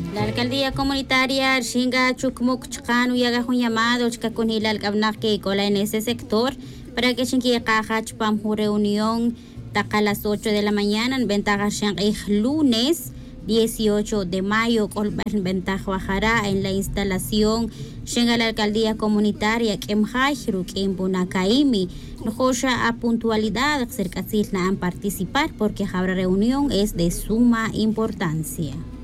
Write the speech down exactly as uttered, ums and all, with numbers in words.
La alcaldía comunitaria Xinga Chukmuk Chkanu y haga un llamado con Hilal Kabnaki cola en ese sector para que Xinki Kajach Pamju reunión taca a las ocho de la mañana en ventaja Xing lunes dieciocho de mayo con ventaja bajará en la instalación Xinga la alcaldía comunitaria Kemhajru Kembunakaimi Nojoya a puntualidad cerca de participar porque habrá reunión es de suma importancia.